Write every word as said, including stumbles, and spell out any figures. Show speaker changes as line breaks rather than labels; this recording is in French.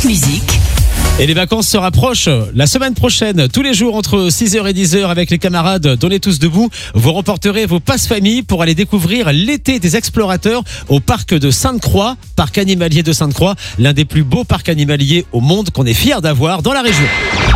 musique.
Et les vacances se rapprochent. La semaine prochaine, tous les jours entre six heures et dix heures avec les camarades d'On est tous debout, vous remporterez vos passes famille pour aller découvrir l'été des explorateurs au parc de Sainte-Croix, parc animalier de Sainte-Croix, l'un des plus beaux parcs animaliers au monde qu'on est fiers d'avoir dans la région.